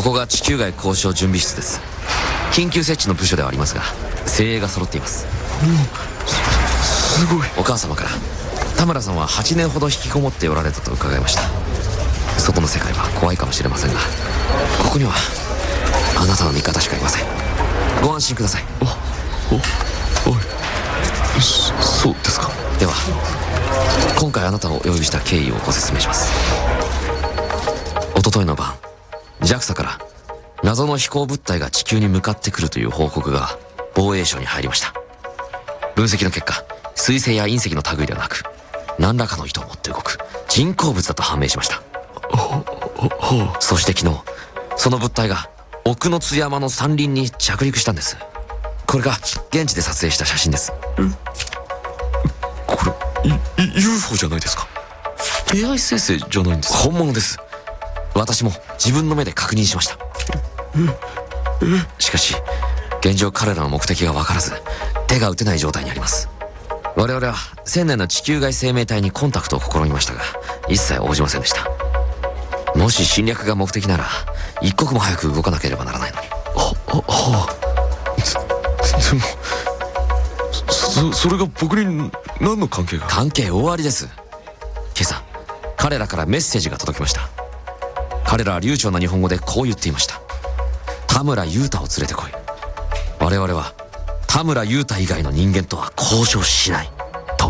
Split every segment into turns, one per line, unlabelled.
こが地球外交渉準備室です。緊急設置の部署ではありますが、精鋭が揃っています。
すごい。
お母様から田村さんは8年ほど引きこもっておられたと伺いました。外の世界は怖いかもしれませんが、ここにはあなたの味方しかいません。ご安心ください。
そうですか。
では今回あなたをお呼びした経緯をご説明します。一昨日の晩、 JAXA から謎の飛行物体が地球に向かってくるという報告が防衛省に入りました。分析の結果、彗星や隕石の類ではなく、何らかの意図を持って動く人工物だと判明しました。そして昨日、その物体が奥の津山の山林に着陸したんです。これが現地で撮影した写真です。
これUFO じゃないですか。 AI 生成じゃないんですか。
本物です。私も自分の目で確認しました。しかし現状彼らの目的が分からず、手が打てない状態にあります。我々は1000年の地球外生命体にコンタクトを試みましたが、一切応じませんでした。もし侵略が目的なら一刻も早く動かなければならないのに。
でもそれが僕に何の関係が。
関係大ありです。今朝彼らからメッセージが届きました。彼らは流暢な日本語でこう言っていました。田村雄太を連れてこい。我々は田村雄太以外の人間とは交渉しないと。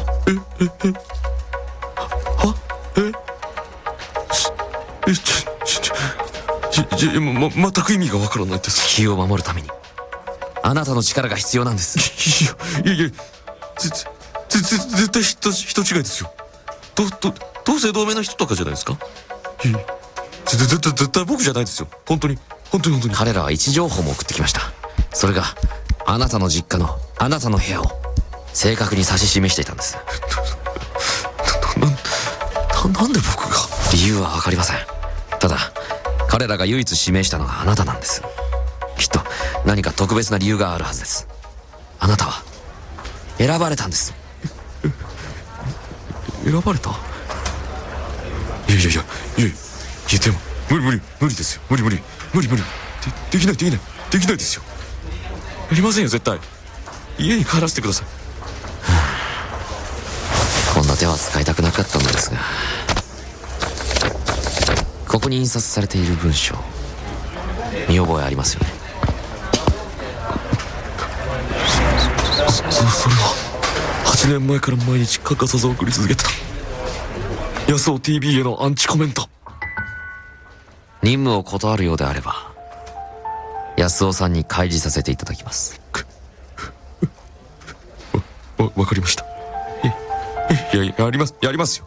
全く意味がわからないです。
地球を守るためにあなたの力が必要なんです。
いや絶対人違いですよ。同姓同名の人とかじゃないですか。絶対僕じゃないですよ。本当に。
彼らは位置情報も送ってきました。それがあなたの実家のあなたの部屋を正確に指し示していたんです。
なんで僕が。
理由は分かりません。ただ彼らが唯一指名したのがあなたなんです。きっと何か特別な理由があるはずです。あなたは選ばれたんです。
選ばれた。いやでも無理ですよ。無理できないですよ。やりませんよ絶対。家に帰らせてください。
こんな手は使いたくなかったのですが、ここに印刷されている文章、見覚えありますよね。
それは8年前から毎日欠かさず送り続けてた安尾 TV へのアンチコメント。
任務を断るようであれば安尾さんに開示させていただきます。
わかりました。やりますよ。